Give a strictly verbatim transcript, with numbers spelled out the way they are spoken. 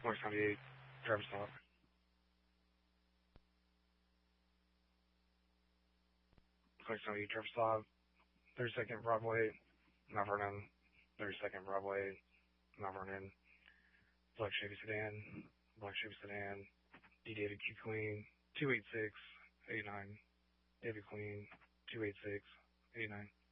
Black seventy-eight, driver stop. Black seventy-eight, driver stop. thirty-second Broadway, Mount Vernon. thirty-second Broadway, Mount Vernon. Black Chevy sedan, Black Chevy sedan. D David Q Queen, two eight six eight nine. David Queen, two eight six eight nine.